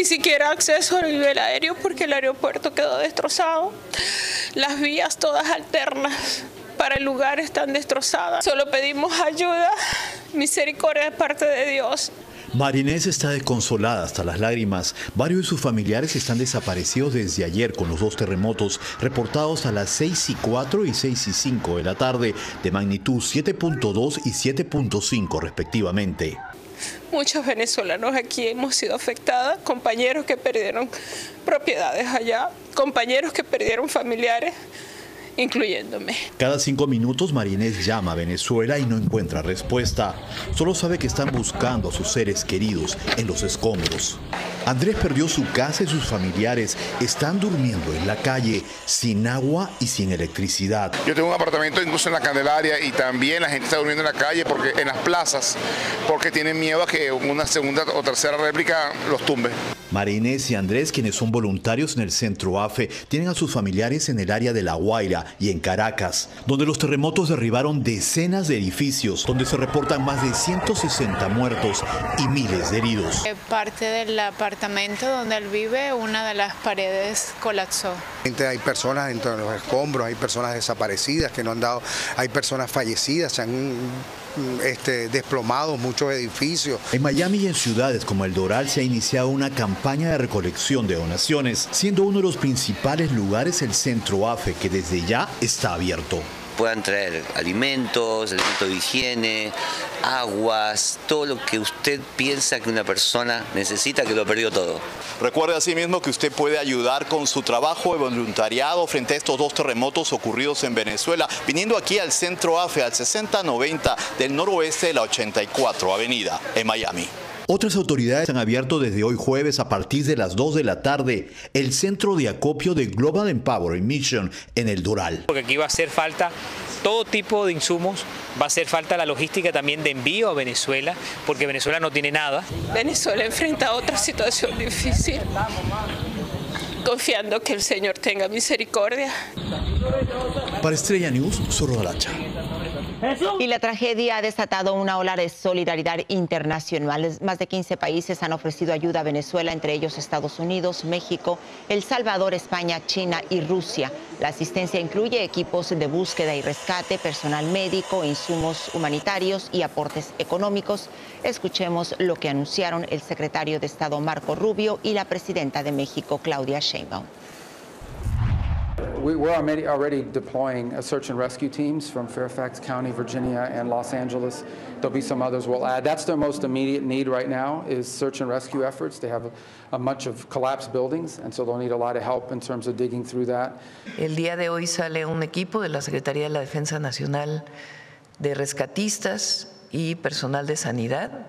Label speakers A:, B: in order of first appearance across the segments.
A: siquiera acceso al nivel aéreo porque el aeropuerto quedó destrozado. Las vías todas alternas para el lugar están destrozadas. Solo pedimos ayuda, misericordia de parte de Dios.
B: María Inés está desconsolada hasta las lágrimas. Varios de sus familiares están desaparecidos desde ayer con los dos terremotos reportados a las 6:04 y 6:05 de la tarde, de magnitud 7.2 y 7.5 respectivamente.
A: Muchos venezolanos aquí hemos sido afectados, compañeros que perdieron propiedades allá, compañeros que perdieron familiares, incluyéndome.
B: Cada 5 minutos María Inés llama a Venezuela y no encuentra respuesta. Solo sabe que están buscando a sus seres queridos en los escombros. Andrés perdió su casa y sus familiares están durmiendo en la calle, sin agua y sin electricidad.
C: Yo tengo un apartamento incluso en la Candelaria y también la gente está durmiendo en la calle, en las plazas, porque tienen miedo a que una segunda o tercera réplica los tumbe.
B: María Inés y Andrés, quienes son voluntarios en el Centro AFE, tienen a sus familiares en el área de La Guaira y en Caracas, donde los terremotos derribaron decenas de edificios, donde se reportan más de 160 muertos y miles de heridos.
D: Parte del apartamento donde él vive, una de las paredes colapsó.
E: Hay personas dentro de los escombros, hay personas desaparecidas que no han dado, hay personas fallecidas, se han desplomado muchos edificios.
B: En Miami y en ciudades como El Doral se ha iniciado una campaña de recolección de donaciones, siendo uno de los principales lugares el Centro AFE, que desde ya está abierto.
F: Puedan traer alimentos de higiene, aguas, todo lo que usted piensa que una persona necesita, que lo perdió todo.
G: Recuerde asimismo que usted puede ayudar con su trabajo de voluntariado frente a estos dos terremotos ocurridos en Venezuela, viniendo aquí al Centro AFE al 6090 del noroeste de la 84 Avenida, en Miami.
B: Otras autoridades han abierto desde hoy jueves a partir de las 2 de la tarde el centro de acopio de Global Empowerment Mission en El Doral.
H: Porque aquí va a hacer falta todo tipo de insumos, va a hacer falta la logística también de envío a Venezuela, porque Venezuela no tiene nada.
A: Venezuela enfrenta otra situación difícil, confiando que el Señor tenga misericordia.
B: Para Estrella News, Sorolacha.
I: Y la tragedia ha desatado una ola de solidaridad internacional. Más de 15 países han ofrecido ayuda a Venezuela, entre ellos Estados Unidos, México, El Salvador, España, China y Rusia. La asistencia incluye equipos de búsqueda y rescate, personal médico, insumos humanitarios y aportes económicos. Escuchemos lo que anunciaron el secretario de Estado Marco Rubio y la presidenta de México, Claudia Sheinbaum.
J: We're already deploying search and rescue teams from Fairfax County, Virginia, and Los Angeles. There'll be some others we'll add. That's their most immediate need right now is search and rescue efforts. They have a bunch of collapsed buildings, and so they'll need a lot of help in terms of digging through that.
K: El día de hoy sale un equipo de la Secretaría de la Defensa Nacional de rescatistas y personal de sanidad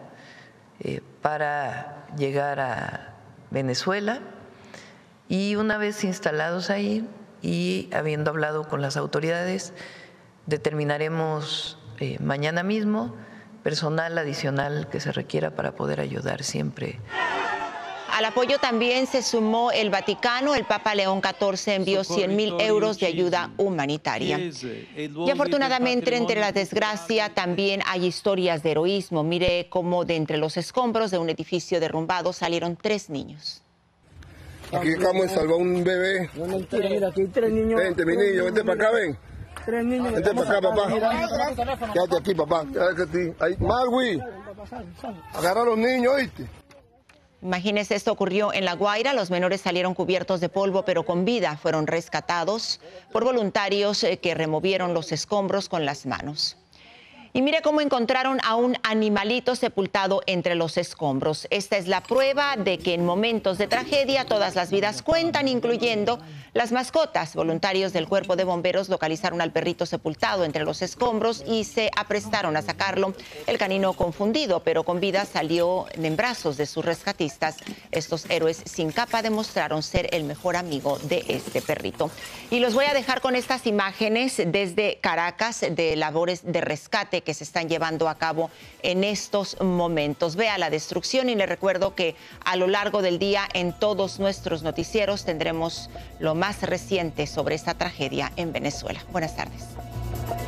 K: para llegar a Venezuela, y una vez instalados ahí y habiendo hablado con las autoridades, determinaremos mañana mismo personal adicional que se requiera para poder ayudar siempre.
I: Al apoyo también se sumó el Vaticano. El Papa León XIV envió 100.000 euros de ayuda humanitaria. Y afortunadamente, entre la desgracia, también hay historias de heroísmo. Mire cómo de entre los escombros de un edificio derrumbado salieron 3 niños.
L: Aquí acabamos de salvar un bebé.
M: No, mentira, mira, aquí hay 3 niños.
L: Vente, mi niño, vente para acá, ven.
M: 3 niños.
L: Vente para acá, papá. Quédate aquí, papá. Quédate aquí. Ahí, Marwi, agarra a los niños, ¿oíste?
I: Imagínese, esto ocurrió en La Guaira. Los menores salieron cubiertos de polvo, pero con vida. Fueron rescatados por voluntarios que removieron los escombros con las manos. Y mire cómo encontraron a un animalito sepultado entre los escombros. Esta es la prueba de que en momentos de tragedia todas las vidas cuentan, incluyendo las mascotas. Voluntarios del Cuerpo de Bomberos localizaron al perrito sepultado entre los escombros y se aprestaron a sacarlo. El canino, confundido pero con vida, salió en brazos de sus rescatistas. Estos héroes sin capa demostraron ser el mejor amigo de este perrito. Y los voy a dejar con estas imágenes desde Caracas de labores de rescate que se están llevando a cabo en estos momentos. Vea la destrucción y le recuerdo que a lo largo del día en todos nuestros noticieros tendremos lo más reciente sobre esta tragedia en Venezuela. Buenas tardes.